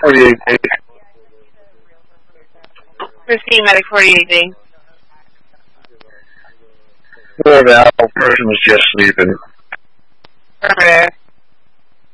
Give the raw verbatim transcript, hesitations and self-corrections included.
forty-eight B. Christine, Medic forty-eight B. Four Val, person was just sleeping. Affirmative.